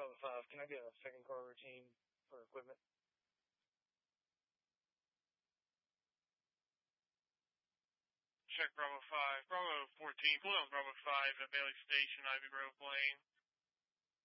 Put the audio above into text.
Bravo 5, can I get a second car routine for equipment? Check Bravo 5. Bravo 14, pull on Bravo 5 at Bailey Station, Ivy Grove Lane.